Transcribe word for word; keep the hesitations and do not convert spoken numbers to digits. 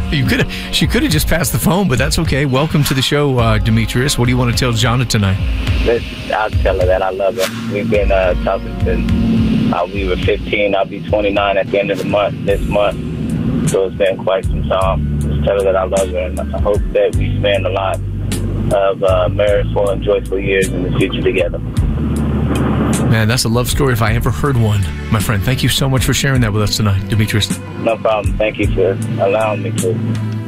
You could have. She could have just passed the phone, but that's okay. Welcome to the show, uh, Demetrius. What do you want to tell Jonna tonight? Let's, I'll tell her that I love her. We've been uh, talking since uh, we were fifteen. I'll be twenty-nine at the end of the month, this month. So it's been quite some time. Just tell her that I love her, and I hope that we spend a lot of uh, mirthful and joyful years in the future together. Man, that's a love story if I ever heard one. My friend, thank you so much for sharing that with us tonight, Demetrius. No problem. Thank you for allowing me to.